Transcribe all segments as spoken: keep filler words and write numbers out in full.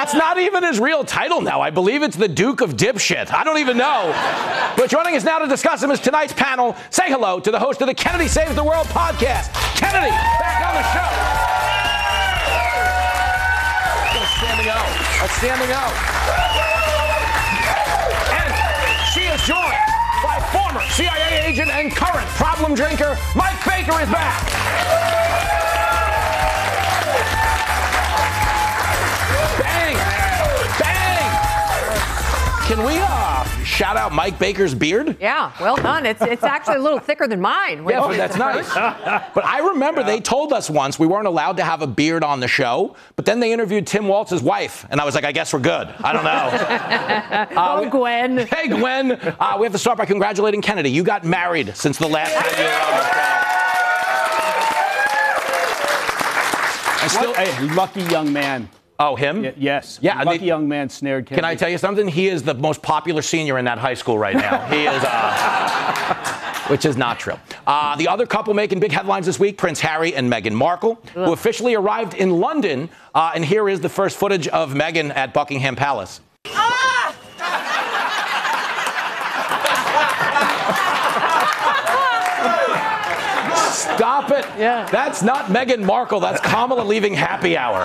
That's not even his real title now. I believe it's the Duke of Dipshit. I don't even know. But joining us now to discuss him is tonight's panel. Say hello to the host of the Kennedy Saves the World podcast, Kennedy, back on the show. Standing O. A standing O. And she is joined by former C I A agent and current problem drinker, Mike Baker is back. Bang! Bang! Can we uh, shout out Mike Baker's beard? Yeah, well done. It's it's actually a little thicker than mine. Yeah, but that's nice. But I remember yeah. they told us once we weren't allowed to have a beard on the show, but then they interviewed Tim Waltz's wife, and I was like, I guess we're good. I don't know. uh, oh, Gwen. Hey, Gwen. Uh, we have to start by congratulating Kennedy. You got married since the last time you were on the show. I still, hey, lucky young man. Oh, him? Y- yes. Yeah. Lucky they, young man snared Kennedy. Can I tell you something? He is the most popular senior in that high school right now. He is, uh, which is not true. Uh, the other couple making big headlines this week, Prince Harry and Meghan Markle, Ugh. who officially arrived in London. Uh, and here is the first footage of Meghan at Buckingham Palace. Ah! Stop it. Yeah. That's not Meghan Markle. That's Kamala leaving happy hour.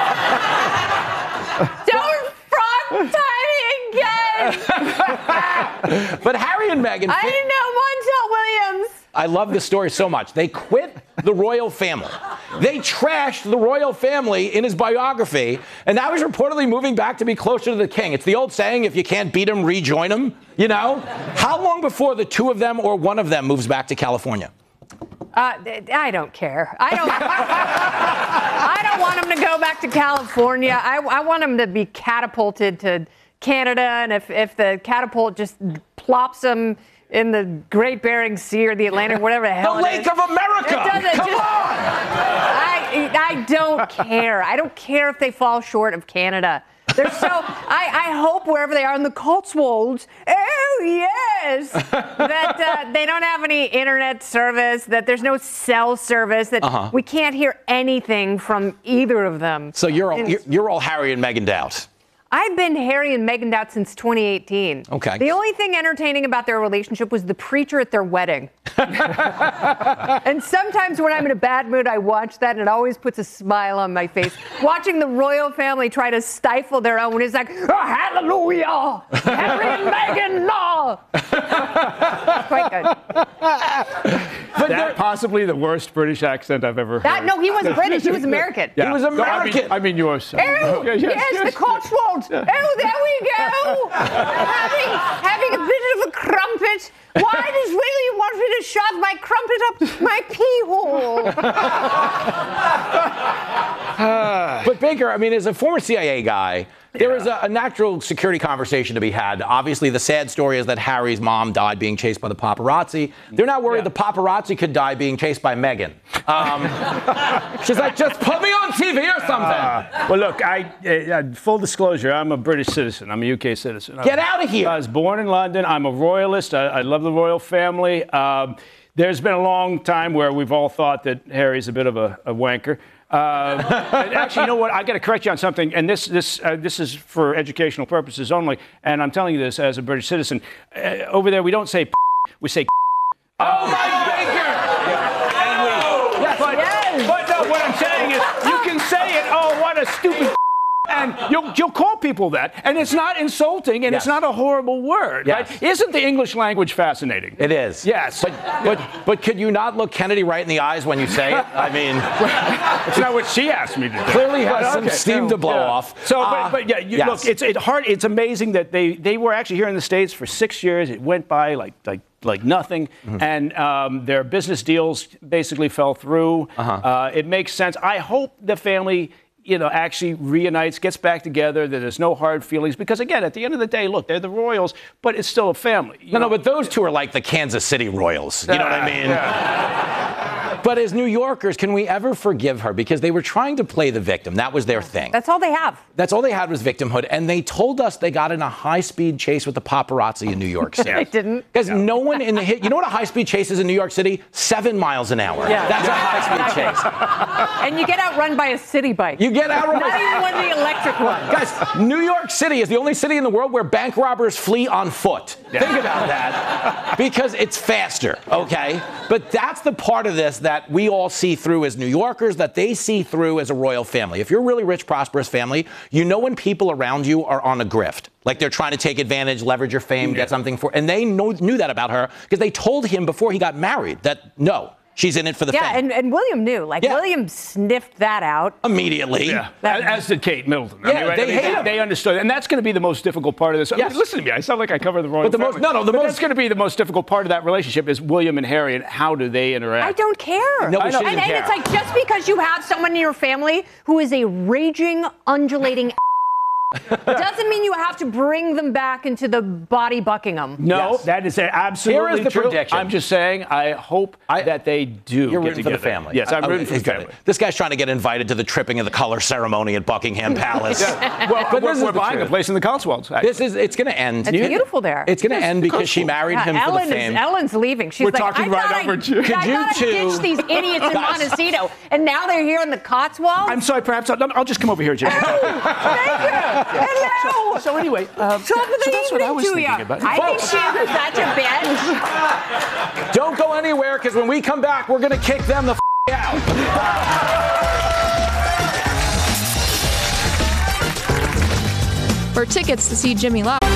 Uh, Don't frog tie me again. But Harry and Meghan... I didn't know Montel Williams. I love this story so much. They quit the royal family. They trashed the royal family in his biography, and now he's reportedly moving back to be closer to the king. It's the old saying, if you can't beat him, rejoin him. You know? How long before the two of them or one of them moves back to California? Uh, I don't care. I don't. I don't want him to go back to California. I, I want him to be catapulted to Canada, and if, if the catapult just plops him in the Great Bering Sea or the Atlantic, whatever the hell the it Lake is, of America. It doesn't, Come just, on. I I don't care. I don't care if they fall short of Canada. They're so. I, I hope wherever they are in the Cotswolds. Oh yes, that uh, they don't have any internet service. That there's no cell service. That uh-huh. we can't hear anything from either of them. So you're all, you're, you're all Harry and Meghan out. I've been Harry and Meghan out since twenty eighteen. Okay. The only thing entertaining about their relationship was the preacher at their wedding. And sometimes when I'm in a bad mood, I watch that, and it always puts a smile on my face. Watching the royal family try to stifle their own, it's like, oh, hallelujah, Harry and Meghan, no. Quite good. But that possibly the worst British accent I've ever heard. That, no, he wasn't British. He was American. Yeah. He was American. No, I, mean, I mean yours. Oh, yes, yes, yes, the Cotswolds. Oh, there we go. having, having a bit of a crumpet. Why does Willie want me to shove my crumpet up my pee hole? But Baker, I mean, as a former C I A guy, there yeah. is a, a natural security conversation to be had. Obviously, the sad story is that Harry's mom died being chased by the paparazzi. They're not worried yeah. the paparazzi could die being chased by Meghan. Um, she's like, just put me on T V or something. Uh, well, look, I uh, full disclosure, I'm a British citizen. I'm a U K citizen. Get out of here. I was born in London. I'm a royalist. I, I love the royal family. Um, there's been a long time where we've all thought that Harry's a bit of a, a wanker. Uh, actually, you know what? I got to correct you on something, and this this uh, this is for educational purposes only. And I'm telling you this as a British citizen. Uh, over there, we don't say p- we say. Oh, my Baker! And we, yes, but, yes. but no, what I'm saying is, you can say it. Oh, what a stupid. And you'll, you'll call people that, and it's not insulting, and yes. it's not a horrible word. Yes. Right? Isn't the English language fascinating? It is. Yes. But, but but could you not look Kennedy right in the eyes when you say it? I mean, it's not what she asked me to do. Clearly has but, some okay. steam to blow yeah. off. So, uh, but, but yeah, you, yes. look, it's it hard. It's amazing that they they were actually here in the States for six years. It went by like like. like nothing, mm-hmm. and um, their business deals basically fell through. Uh-huh. Uh, it makes sense. I hope the family, you know, actually reunites, gets back together, that there's no hard feelings. Because, again, at the end of the day, look, they're the Royals, but it's still a family. No, know? no, but those two are like the Kansas City Royals. You know what I mean? Yeah. But as New Yorkers, can we ever forgive her? Because they were trying to play the victim. That was their thing. That's all they have. That's all they had was victimhood. And they told us they got in a high-speed chase with the paparazzi in New York City. They didn't. Because no. no one in the hit. You know what a high-speed chase is in New York City? Seven miles an hour. Yeah. That's a high-speed chase. And you get outrun by a city bike. You get outrun. Not even one of the electric ones. Guys, New York City is the only city in the world where bank robbers flee on foot. Yeah. Think about that. Because it's faster, okay? But that's the part of this that we all see through as New Yorkers, that they see through as a royal family. If you're a really rich, prosperous family, you know when people around you are on a grift. Like they're trying to take advantage, leverage your fame, yeah. get something for. And they know, knew that about her because they told him before he got married that no, she's in it for the yeah, fame. and, and William knew. Like yeah. William sniffed that out immediately. Yeah, that, as did Kate Middleton. Yeah, I mean, right? they I mean, hate him. They understood, and that's going to be the most difficult part of this. Yes. I mean, listen to me. I sound like I cover the royal but the family. most, no, no, the but most. That's going to be the most difficult part of that relationship is William and Harry, and how do they interact? I don't care. No, I and, and care. It's like just because you have someone in your family who is a raging, undulating. Doesn't mean you have to bring them back into the body Buckingham. No, yes. that is absolutely Here is the true. prediction. I'm just saying, I hope I, that they do. You're get rooting for the family. Yes, I'm I, rooting for the family. This guy's trying to get invited to the tripping of the color ceremony at Buckingham Palace. yeah. Well, but we're, we're buying a place in the Cotswolds. Actually. This is it's going to end. It's beautiful there. It's going to end because she married yeah, him Ellen for the fame. Is, Ellen's leaving. She's we're like, talking I right over I, to. I gotta two, ditch these idiots in Montecito, and now they're here in the Cotswolds. I'm sorry. Perhaps I'll, I'll just come over here, Jim. Thank you. Hello. So anyway, um, so, so that's what I was thinking you. about. I think she was such a bitch. Don't go anywhere, because when we come back, we're going to kick them the f*** out. For tickets to see Jimmy live.